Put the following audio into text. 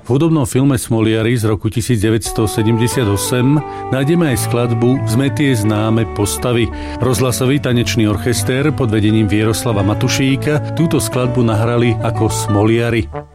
V hudobnom filme Smoliari z roku 1978 nájdeme aj skladbu Vzmetie známe postavy. Rozhlasový tanečný orchester pod vedením Vieroslava Matušíka túto skladbu nahrali ako Smoliari.